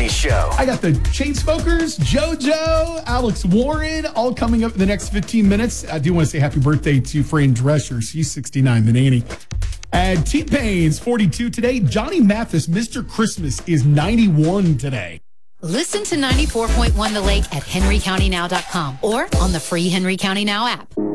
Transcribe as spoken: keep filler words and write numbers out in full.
Nanny Show. I got the Chainsmokers, JoJo, Alex Warren, all coming up in the next fifteen minutes. I do want to say happy birthday to Fran Drescher. She's sixty-nine, the nanny. And T-Pain's forty-two today. Johnny Mathis, Mister Christmas, is ninety-one today. Listen to ninety-four point one The Lake at henry county now dot com or on the free Henry County Now app.